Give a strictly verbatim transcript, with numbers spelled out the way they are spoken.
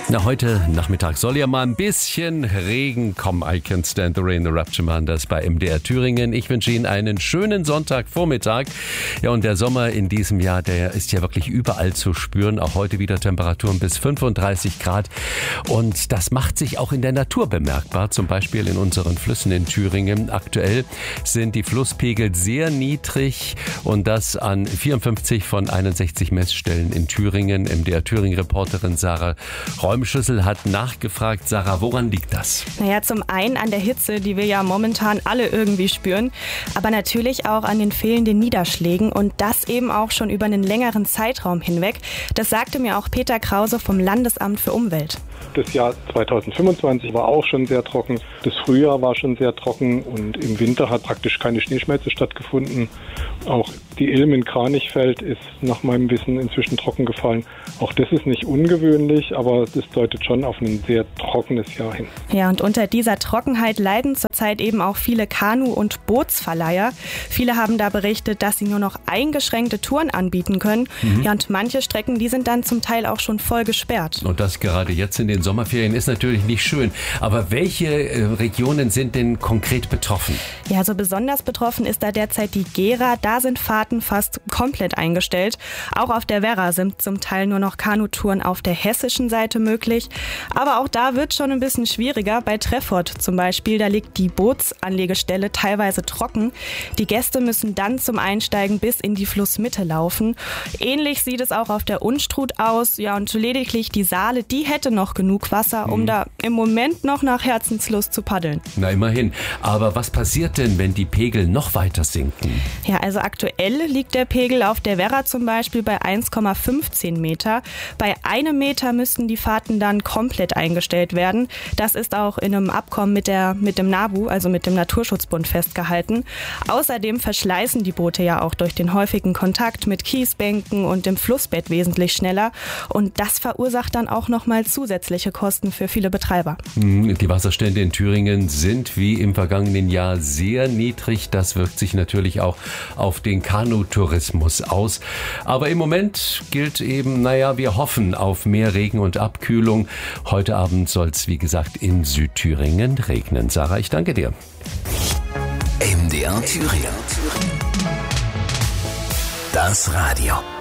Na, heute Nachmittag soll ja mal ein bisschen Regen kommen. I Can't Stand the Rain, the Rapture Man, das bei M D R Thüringen. Ich wünsche Ihnen einen schönen Sonntagvormittag. Ja, und der Sommer in diesem Jahr, der ist ja wirklich überall zu spüren. Auch heute wieder Temperaturen bis fünfunddreißig Grad. Und das macht sich auch in der Natur bemerkbar. Zum Beispiel in unseren Flüssen in Thüringen. Aktuell sind die Flusspegel sehr niedrig und das an vierundfünfzig von einundsechzig Messstellen in Thüringen. M D R Thüringen-Reporterin Sarah Räumschüssel hat nachgefragt. Sarah, woran liegt das? Naja, zum einen an der Hitze, die wir ja momentan alle irgendwie spüren, aber natürlich auch an den fehlenden Niederschlägen und das eben auch schon über einen längeren Zeitraum hinweg. Das sagte mir auch Peter Krause vom Landesamt für Umwelt. Das Jahr zweitausendfünfundzwanzig war auch schon sehr trocken. Das Frühjahr war schon sehr trocken und im Winter hat praktisch keine Schneeschmelze stattgefunden. Auch die Ilm in Kranichfeld ist nach meinem Wissen inzwischen trocken gefallen. Auch das ist nicht ungewöhnlich, aber das deutet schon auf ein sehr trockenes Jahr hin. Ja, und unter dieser Trockenheit leiden zurzeit eben auch viele Kanu- und Bootsverleiher. Viele haben da berichtet, dass sie nur noch eingeschränkte Touren anbieten können. Mhm. Ja, und manche Strecken, die sind dann zum Teil auch schon voll gesperrt. Und das gerade jetzt in den Sommerferien ist natürlich nicht schön. Aber welche äh, Regionen sind denn konkret betroffen? Ja, also besonders betroffen ist da derzeit die Gera. Da sind Fahrten fast komplett eingestellt. Auch auf der Werra sind zum Teil nur noch Kanutouren auf der hessischen Seite möglich. Aber auch da wird schon ein bisschen schwieriger. Bei Treffort zum Beispiel, da liegt die Bootsanlegestelle teilweise trocken. Die Gäste müssen dann zum Einsteigen bis in die Flussmitte laufen. Ähnlich sieht es auch auf der Unstrut aus. Ja, und lediglich die Saale, die hätte noch genug Wasser, um hm. da im Moment noch nach Herzenslust zu paddeln. Na, immerhin. Aber was passiert denn, wenn die Pegel noch weiter sinken? Ja, also aktuell liegt der Pegel auf der Werra zum Beispiel bei eins Komma fünfzehn Meter. Bei einem Meter müssten die Fahrten dann komplett eingestellt werden. Das ist auch in einem Abkommen mit, der, mit dem NABU, also mit dem Naturschutzbund, festgehalten. Außerdem verschleißen die Boote ja auch durch den häufigen Kontakt mit Kiesbänken und dem Flussbett wesentlich schneller. Und das verursacht dann auch nochmal zusätzliche Kosten für viele Betreiber. Die Wasserstände in Thüringen sind wie im vergangenen Jahr sehr niedrig. Das wirkt sich natürlich auch auf den Kanutourismus aus. Aber im Moment gilt eben, naja, wir hoffen auf mehr Regen und Abkühlung. Heute Abend soll es, wie gesagt, in Südthüringen regnen. Sarah, ich danke dir. M D R Thüringen. Das Radio.